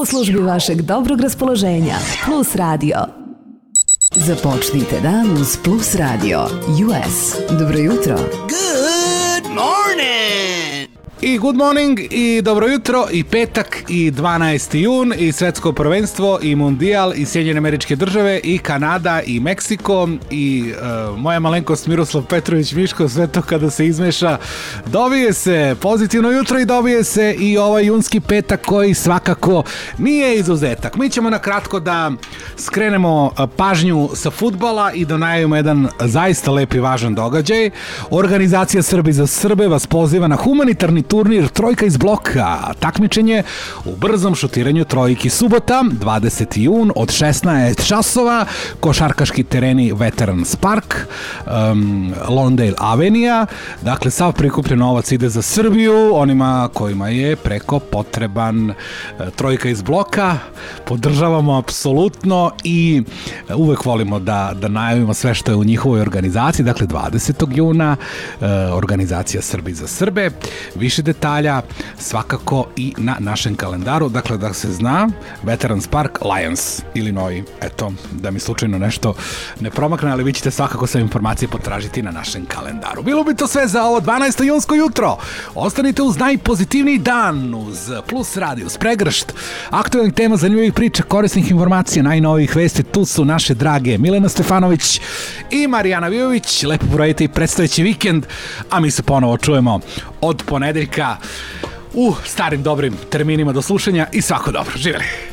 u službi vašeg dobrog raspoloženja. Plus Radio. Započnite dan uz Plus Radio. US. Dobro jutro. Good morning! I good morning, i dobro jutro, i petak, i 12. jun, i svetsko prvenstvo, i mundijal, i Sjedinjene Američke Države, i Kanada, i Meksiko, i moja malenkost Miroslav Petrović Miško, sve to kada se izmeša, dobije se pozitivno jutro i dobije se i ovaj junski petak koji svakako nije izuzetak. Mi ćemo na kratko da skrenemo pažnju sa fudbala i da najavimo jedan zaista lep i važan događaj. Organizacija Srbi za Srbe vas poziva na humanitarni turnir Trojka iz bloka. Takmičenje u brzom šutiranju trojki, subota 20. jun od 16 časova, košarkaški tereni Veterans Park, Lawndale Avenue. Dakle, sav prikupljen novac ide za Srbiju, onima kojima je preko potreban. Trojka iz bloka podržavamo apsolutno i uvek volimo da najavimo sve što je u njihovoj organizaciji. Dakle, 20. juna organizacija Srbi za Srbe. Više detalja svakako i na našem kalendaru. Dakle, da se zna, Veterans Park, Lions, Illinois. Eto, da mi slučajno nešto ne promakne, ali vi ćete svakako sve informacije potražiti na našem kalendaru. Bilo bi to sve za ovo 12. junsko jutro. Ostanite uz najpozitivniji dan, uz Plus Radio, uz pregršt aktualnih tema, zanimljivih priča, korisnih informacija, najnovijih vesti. Tu su naše drage Milena Stefanović i Marijana Vijović. Lepo provedite i predstojeći vikend, a mi se ponovo čujemo od ponedeljka u starim dobrim terminima. Do slušanja i svako dobro. Živjeli!